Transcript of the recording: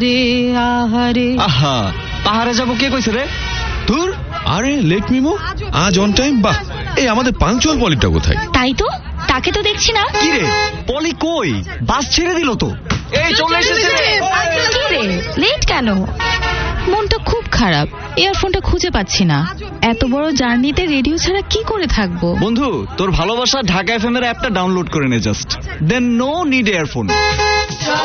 আহারে আহারে। আহা, পাহাড়ে যাবো কে কইছে রে? তোর আরে লেট মিমো, আজ অন টাইম। বাহ, এই আমাদের পাঞ্চুয়াল পলিটা কোথায়? তাই তো, তাকে তো দেখছি না। কি রে, পলি কই? বাস ছেড়ে দিল তো। এই চলে এসেছে রে। কি রে, লেট কেন? মনটা খুব খারাপ, ইয়ারফোনটা খুঁজে পাচ্ছি না। এত বড় জার্নিতে রেডিও ছাড়া কি করে থাকবো? বন্ধু, তোর ভালোবাসা ঢাকা এফএম এর অ্যাপটা ডাউনলোড করে নে জাস্ট, দেন নো নিড ইয়ারফোন।